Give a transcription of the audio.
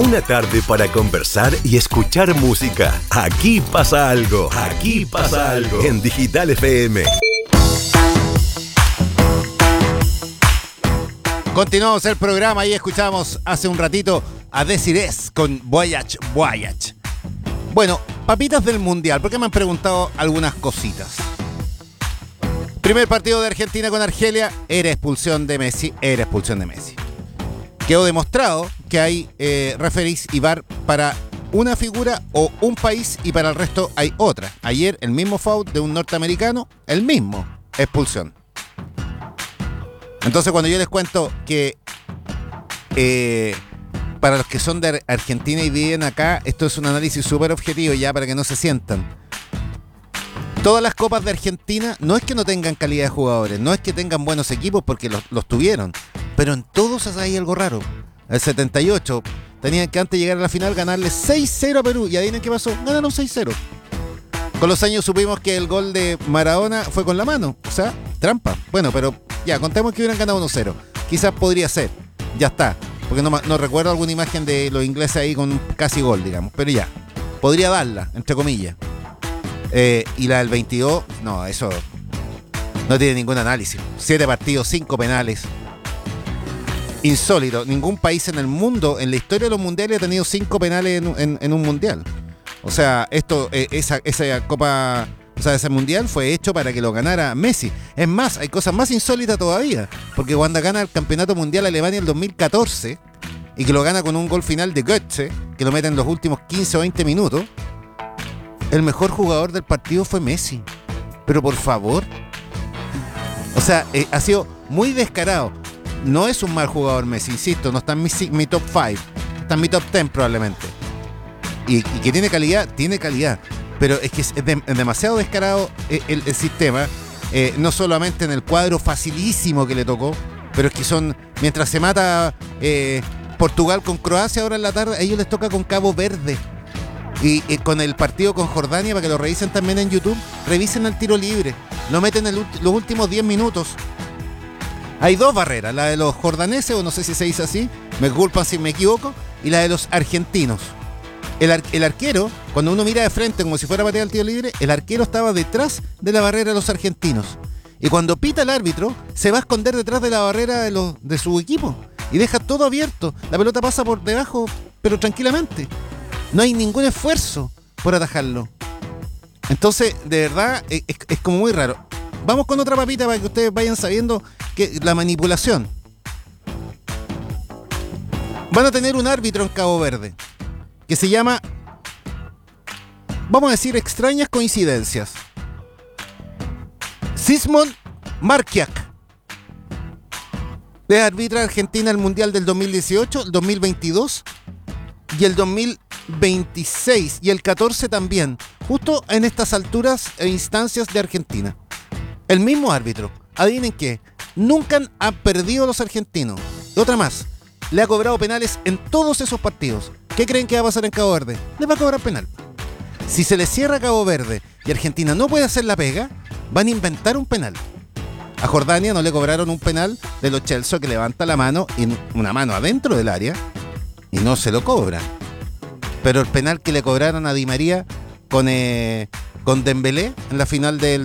Una tarde para conversar y escuchar música. Aquí pasa algo. Aquí pasa algo. En Digital FM. Continuamos el programa y escuchamos hace un ratito a Desirés con Voyage Voyage. Bueno, papitas del Mundial, porque me han preguntado algunas cositas. Primer partido de Argentina con Argelia, era expulsión de Messi. Quedó demostrado que hay referees y VAR para una figura o un país y para el resto hay otra. Ayer el mismo foul de un norteamericano, el mismo, expulsión. Entonces cuando yo les cuento que para los que son de Argentina y viven acá, esto es un análisis súper objetivo ya para que no se sientan. Todas las copas de Argentina no es que no tengan calidad de jugadores, no es que tengan buenos equipos porque los tuvieron, pero en todos hay algo raro. El 78 tenían que antes de llegar a la final ganarle 6-0 a Perú y adivinen qué pasó, ganaron 6-0. Con los años supimos que el gol de Maradona fue con la mano, o sea, trampa. Bueno, pero ya, contemos que hubieran ganado 1-0. Quizás podría ser, ya está, porque no recuerdo alguna imagen de los ingleses ahí con casi gol, digamos, pero ya, podría darla, entre comillas. Y la del 22, no, eso no tiene ningún análisis. 7 partidos, 5 penales. Insólito. Ningún país en el mundo, en la historia de los mundiales, ha tenido 5 penales en un mundial. O sea, esa copa, o sea, ese mundial fue hecho para que lo ganara Messi. Es más, hay cosas más insólitas todavía. Porque cuando gana el campeonato mundial Alemania en el 2014 y que lo gana con un gol final de Götze, que lo mete en los últimos 15 o 20 minutos, el mejor jugador del partido fue Messi. Pero por favor. O sea, ha sido muy descarado. No es un mal jugador Messi, insisto, no está en mi top 5. Está en mi top 10 probablemente. Y que tiene calidad. Pero es que es demasiado descarado el sistema. No solamente en el cuadro facilísimo que le tocó, pero es que son, mientras se mata Portugal con Croacia ahora en la tarde, a ellos les toca con Cabo Verde. Y con el partido con Jordania, para que lo revisen también en YouTube, revisen el tiro libre. Lo meten en los últimos 10 minutos. Hay 2 barreras, la de los jordaneses, o no sé si se dice así, me culpan si me equivoco, y la de los argentinos. El arquero, cuando uno mira de frente como si fuera a patear el tiro libre, el arquero estaba detrás de la barrera de los argentinos. Y cuando pita el árbitro, se va a esconder detrás de la barrera de su equipo. Y deja todo abierto. La pelota pasa por debajo, pero tranquilamente. No hay ningún esfuerzo por atajarlo. Entonces, de verdad, es como muy raro. Vamos con otra papita para que ustedes vayan sabiendo que la manipulación. Van a tener un árbitro en Cabo Verde que se llama, vamos a decir, extrañas coincidencias. Sismond Markiak. Le arbitra a Argentina el Mundial del 2018, el 2022 y el 2026 y el 14 también, justo en estas alturas e instancias de Argentina. El mismo árbitro, adivinen qué, nunca han perdido los argentinos. Y otra más, le ha cobrado penales en todos esos partidos. ¿Qué creen que va a pasar en Cabo Verde? Les va a cobrar penal. Si se les cierra Cabo Verde y Argentina no puede hacer la pega, van a inventar un penal. A Jordania no le cobraron un penal de Lo Celso, que levanta la mano, y una mano adentro del área, y no se lo cobran. Pero el penal que le cobraron a Di María con Dembélé en la final del